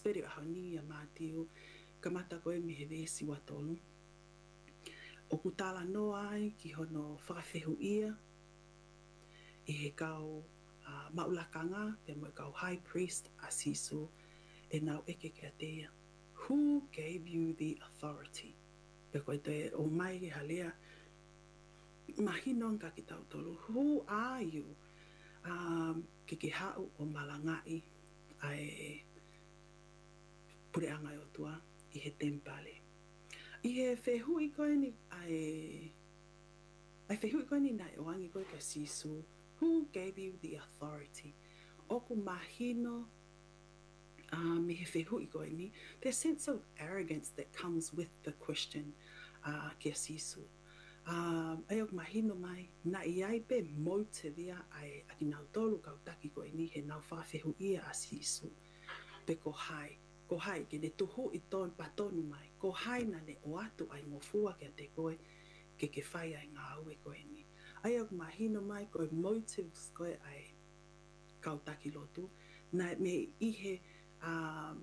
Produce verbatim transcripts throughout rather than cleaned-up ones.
where a honi a mātiu, ka mata koe mi he vesi watonu. O kutala no ai ki hono whakawhehu ia, i he kau uh, maulakanga, pe mo kau high priest a sisu, e nau eke kia teia. Who gave you the authority? Pe koe te o mai ki halea, mahinon ka ki tau tolu. Who are you? Um, ke ke hau o malangai ai pureanga o tua i he tempale. I he whehui koe ni ai ai whehui koe ni nai oangi koe ka sisu. Who gave you the authority? Oku mahino uh, me he whehui koe ni. There's a sense of arrogance that comes with the question uh, kia sisu. Um, ai oku mahino mai, na i ai pe motive ia ai aki nau tolu kau taki koe ni he nau whawhehu ia a sisu. Pe ko hai, ko hai ke ne tuhu i ton patonu mai, ko hai na ne o atu ai ngofua kia te koe ke ke whai ai ngā aue koe ni. Ai oku mahino mai koe motives koe ai kau taki lotu, na me ihe, um,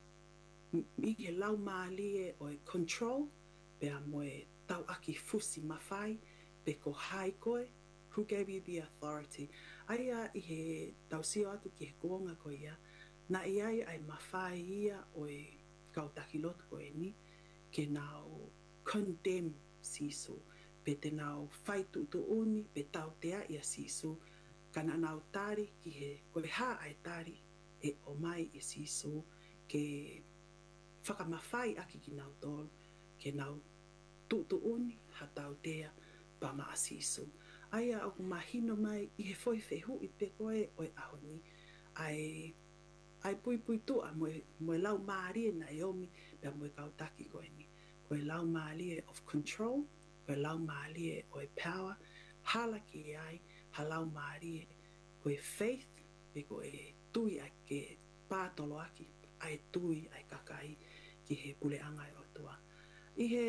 ihe lau maalie o e control, pe a moe tau aki fusi mawhai, pe ko hai koe, who gave you the authority? Ai a i he tau sio atu ki he kuonga koe ia, na i ai ai mawhai ia o e kau taki lotu koe ni, ke nau condemn sisu, pe te nau whai tu uni, pe tau tea ia sisu, kana nau tari ki he, koe ha ai tari e o mai i sisu, ke whakamawhai aki ki nau tolu, ke nau tutu uni hatau tea pa maa sisu. Aia o mahino mai i he foi whehu i pe koe o e ahoni, ai ai pui pui tua moe, moe lau maarie na eomi pia moe kautaki koe ni. Koe lau maarie of control, koe lau maarie o e power, hala ki ai, halau maarie koe faith, pe koe tui ai ke pātolo aki, ai tui ai kakai ki he puleanga o tua. I he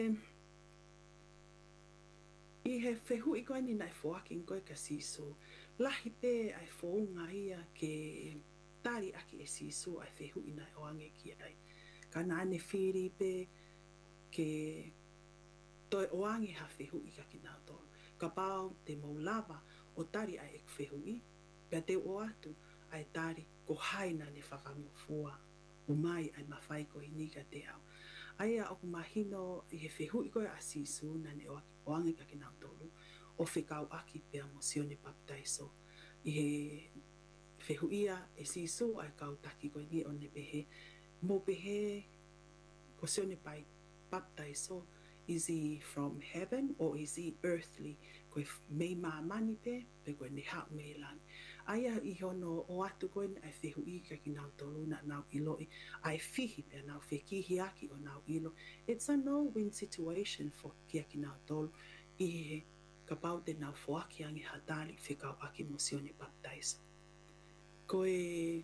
I he whehu i koe ni nai whoaki in koe ka sisu. Lahi pe ai whounga ia ke tari aki e sisu ai whehu i nai oange ki ai. Ka nane whiri pe ke toi oange ha whehu i ka ki nau tolu. Ka pao te maulava o tari ai e whehu i. Pea te o atu ai tari ko haina ne whakamofua. O mai ai mawhai ko i nika te au. Aia oku mahino i he whehu i koe a sisu na ne oange ka ki nau tolu. O whekau aki pea mo sione baptaiso. I he whehu ia e sisu ai kau taki koe ni o ne pehe. Mo pehe ko sione pai baptaiso. Is he from heaven or is he earthly? Koe mei maamani pe, pe koe ne hao mei lang. Aia i hono o atu koe ai whehu i ka ki nau tolu na nau ilo i. Ai whihi pe nau whekihi aki o nau ilo. It's a no-win situation for kia ki nau tolu. I he ka pau te nau whoaki ange hatali whekau aki mo sione baptaiso. Koe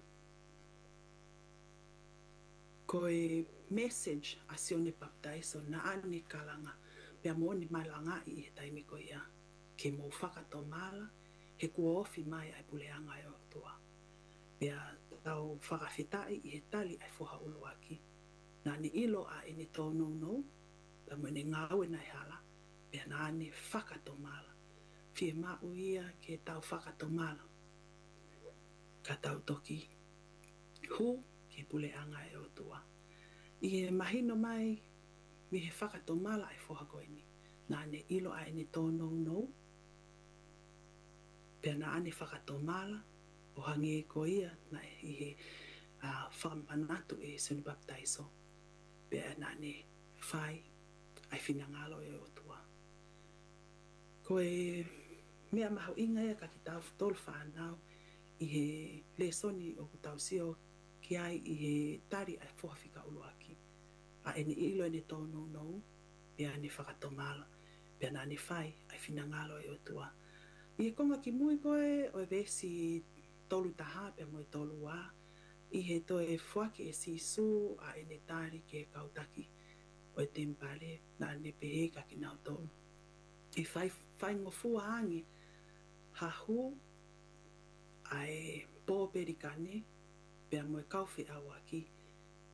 koe message a sione baptaiso na ane kalanga pea mo ni malanga i he taimi ko ia ke mo whakato mala he kua ofi mai ai puleanga e o tua pea tau whakawhitai i he tali ai whoha ulu aki na ni ilo a ene tono no pea mo ne ngawe nai hala pea na ane whakato mala fie mau ia ke tau whakato mala ka tau toki hu ke puleanga e o tua. I he mahino mai mi he whakatomala ai whoha koe ni. Nā ne ilo ai ne tōnou no. Pea nā ane whakatomala o hangi e ko ia na i he uh, whakamanatu e suni baptaiso. Pea nā ne whai ai whinangalo e o tua. Koe mea mahu inga ea ka ki tau tolu whanau i he lesoni o ku tau sio ki ai i he tari ai whohawhika ulu aki. A ene ilo ene tōnou nou, pea ane whakatomala, pea nā ne whai ai whinangalo e o tua. I he konga ki mui koe o e vesi tolu taha pea mo e tolu wā, i he to e whaki e sisu a ene tari ke kautaki o e tempale na ane peheka ki nau tolu. I whai, whai ngofua ange, hahu ai pōperikane, pea mo e kauwhi au aki,